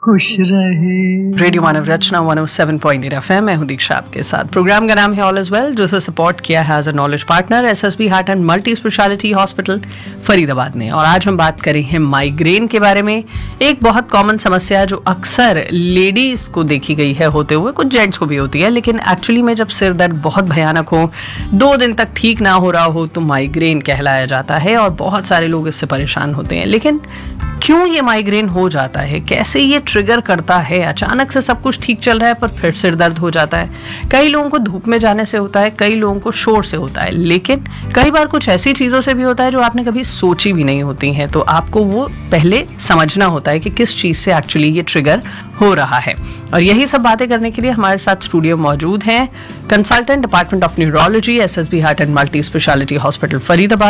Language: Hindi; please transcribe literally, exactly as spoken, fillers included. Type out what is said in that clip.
खुश रहे। रेडियो मानव रचना one O seven point eight F M, मैं हूं दीक्षा आपके साथ। प्रोग्राम का नाम है ऑल इज वेल, जिसे सपोर्ट किया है as a knowledge partner SSB heart and multi speciality hospital Faridabad ने। और आज हम बात करेंगे माइग्रेन के बारे में। एक बहुत कॉमन समस्या जो अक्सर लेडीज को देखी गई है होते हुए, कुछ जेंट्स को भी होती है, लेकिन एक्चुअली में जब सिर दर्द बहुत भयानक हो, दो दिन तक ठीक ना हो रहा हो, तो माइग्रेन कहलाया जाता है और बहुत सारे लोग इससे परेशान होते हैं। लेकिन क्यों ये माइग्रेन हो जाता है, कैसे ये ट्रिगर करता है? अचानक से सब कुछ ठीक चल रहा है पर फिर सिर दर्द हो जाता है। कई लोगों को धूप में जाने से होता है, कई लोगों को शोर से होता है, लेकिन कई बार कुछ ऐसी चीज़ों से भी होता है जो आपने कभी सोची भी नहीं होती हैं। तो आपको वो पहले समझना होता है कि किस चीज़ से एक्चुअली ये ट्रिगर हो रहा है। और यही सब बातें करने के लिए हमारे साथ स्टूडियो मौजूद हैं consultant department of neurology SSB heart and multi speciality hospital Faridabad,